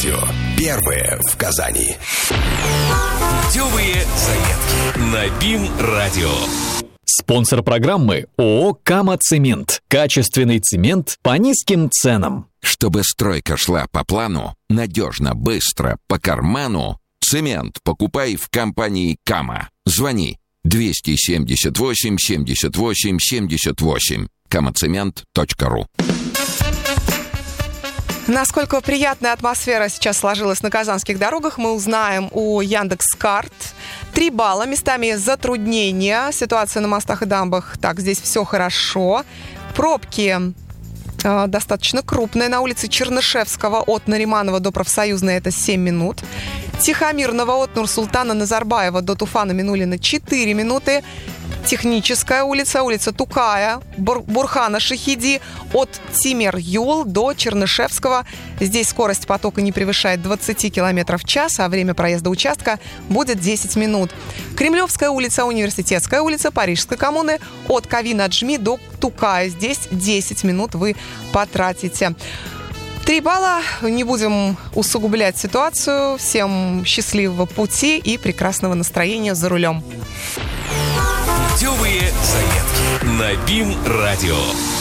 радио. Первые в Казани. Путевые заметки на БИМ-радио. Спонсор программы ООО «Кама-Цемент». Качественный цемент по низким ценам. Чтобы стройка шла по плану, надежно, быстро, по карману, цемент покупай в компании «Кама». Звони 278 78 78. kamacement.ru. Насколько приятная атмосфера сейчас сложилась на казанских дорогах, мы узнаем у Яндекс.Карт. 3 балла, местами затруднения. Ситуация на мостах и дамбах. Так, здесь все хорошо. Пробки достаточно крупные. На улице Чернышевского от Нариманова до Профсоюзной это 7 минут. Тихомирного от Нурсултана Назарбаева до Туфана Минулина 4 минуты. Техническая улица, улица Тукая, Бурхана Шахиди от Тимер-Юл до Чернышевского. Здесь скорость потока не превышает 20 км в час, а время проезда участка будет 10 минут. Кремлевская улица, Университетская улица, Парижской коммуны от Кавина-Джми до Тукая. Здесь 10 минут вы потратите. 3 балла. Не будем усугублять ситуацию. Всем счастливого пути и прекрасного настроения за рулем. Путевые заметки на БИМ-радио.